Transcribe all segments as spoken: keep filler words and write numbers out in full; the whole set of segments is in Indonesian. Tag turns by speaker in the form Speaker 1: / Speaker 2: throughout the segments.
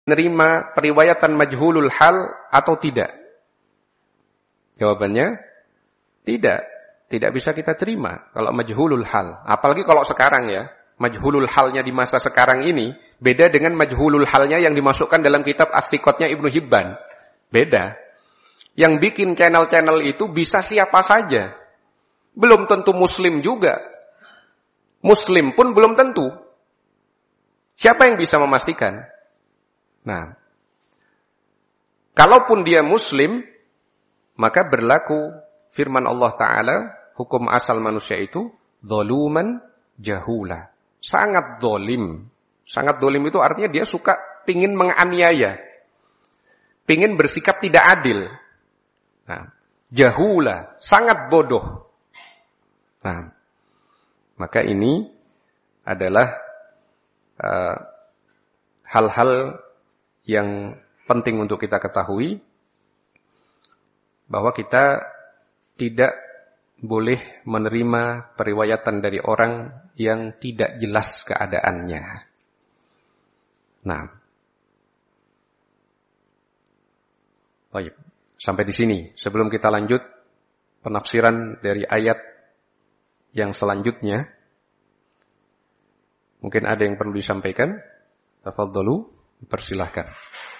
Speaker 1: menerima periwayatan majhulul hal atau tidak? Jawabannya tidak. Tidak bisa kita terima kalau majhulul hal. Apalagi kalau sekarang ya. Majhulul halnya di masa sekarang ini beda dengan majhulul halnya yang dimasukkan dalam kitab As-Siqatnya Ibnu Hibban. Beda. Yang bikin channel-channel itu bisa siapa saja. Belum tentu muslim juga. Muslim pun belum tentu. Siapa yang bisa memastikan? Nah, kalaupun dia muslim, maka berlaku firman Allah Ta'ala, hukum asal manusia itu, zaluman jahula. Sangat zalim. Sangat zalim itu artinya dia suka pingin menganiaya. Pingin bersikap tidak adil. Nah, jahula. Sangat bodoh. Nah, maka ini adalah uh, hal-hal yang penting untuk kita ketahui. Bahwa kita tidak boleh menerima periwayatan dari orang yang tidak jelas keadaannya. Nah, baik, sampai di sini. Sebelum kita lanjut penafsiran dari ayat yang selanjutnya, mungkin ada yang perlu disampaikan. Tafadhalu, persilahkan.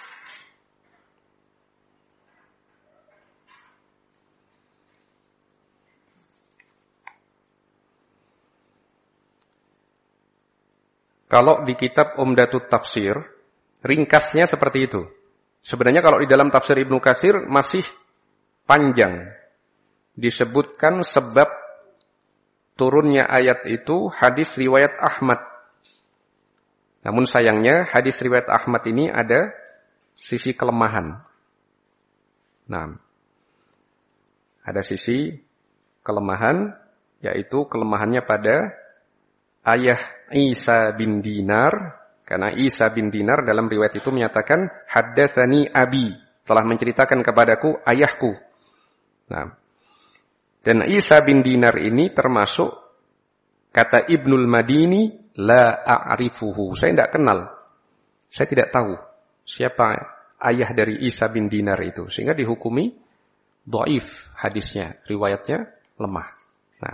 Speaker 1: Kalau di kitab Umdatut Tafsir, ringkasnya seperti itu. Sebenarnya kalau di dalam tafsir Ibnu Katsir masih panjang. Disebutkan sebab turunnya ayat itu hadis riwayat Ahmad. Namun sayangnya hadis riwayat Ahmad ini ada sisi kelemahan. Nah, ada sisi kelemahan, yaitu kelemahannya pada ayah Isa bin Dinar, karena Isa bin Dinar dalam riwayat itu menyatakan haddatsani abi, telah menceritakan kepadaku ayahku. Nah, dan Isa bin Dinar ini termasuk kata Ibnul Madini la a'rifuhu, saya tidak kenal, saya tidak tahu siapa ayah dari Isa bin Dinar itu, sehingga dihukumi dhaif hadisnya, riwayatnya lemah. Nah,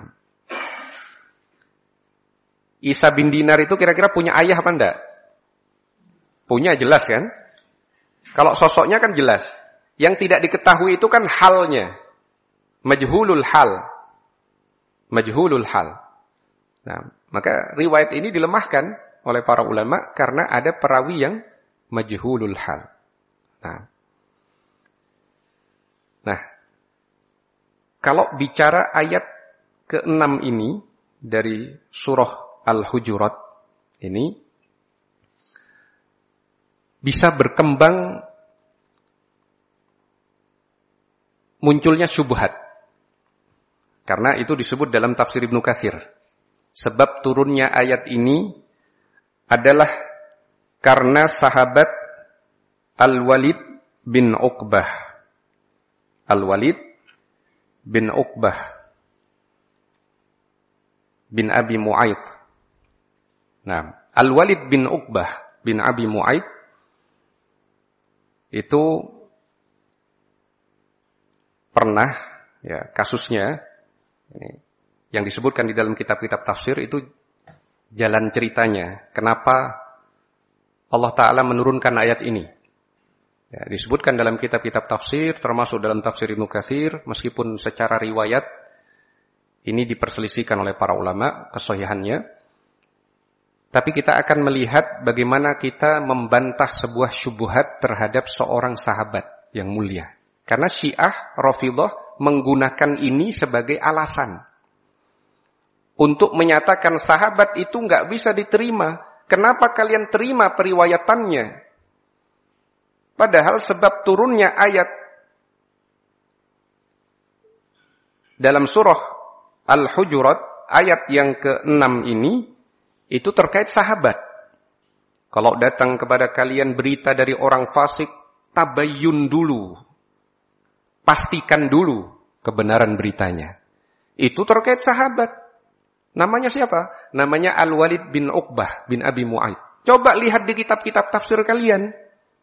Speaker 1: Isa bin Dinar itu kira-kira punya ayah apa enggak? Punya, jelas kan? Kalau sosoknya kan jelas. Yang tidak diketahui itu kan halnya. Majhulul hal. Majhulul hal. Nah, maka riwayat ini dilemahkan oleh para ulama karena ada perawi yang majhulul hal. Nah, nah kalau bicara ayat keenam ini dari surah Al-Hujurat ini bisa berkembang munculnya syubhat. Karena itu disebut dalam tafsir Ibnu Katsir. Sebab turunnya ayat ini adalah karena sahabat Al-Walid bin Uqbah. Al-Walid bin Uqbah bin Abi Mu'aid. Nah, Al-Walid bin Uqbah bin Abi Mu'aid itu pernah, ya kasusnya ini, yang disebutkan di dalam kitab-kitab tafsir itu jalan ceritanya. Kenapa Allah Ta'ala menurunkan ayat ini? Ya, disebutkan dalam kitab-kitab tafsir, termasuk dalam tafsir Ibnu Katsir, meskipun secara riwayat ini diperselisihkan oleh para ulama kesahihannya. Tapi kita akan melihat bagaimana kita membantah sebuah syubhat terhadap seorang sahabat yang mulia. Karena Syiah Rafidhah menggunakan ini sebagai alasan untuk menyatakan sahabat itu enggak bisa diterima. Kenapa kalian terima periwayatannya? Padahal sebab turunnya ayat dalam surah Al-Hujurat, ayat yang keenam ini, itu terkait sahabat. Kalau datang kepada kalian berita dari orang fasik, tabayyun dulu. Pastikan dulu kebenaran beritanya. Itu terkait sahabat. Namanya siapa? Namanya Al-Walid bin Uqbah bin Abi Mu'aid. Coba lihat di kitab-kitab tafsir kalian.